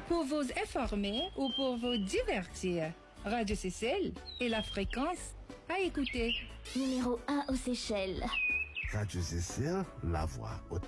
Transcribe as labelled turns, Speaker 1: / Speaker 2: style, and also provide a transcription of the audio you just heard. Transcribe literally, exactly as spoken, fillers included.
Speaker 1: pour vous informer ou pour vous divertir. Radio Seychelles est la fréquence à écouter.
Speaker 2: Numéro un aux Seychelles.
Speaker 3: Radio Seychelles, la voix haute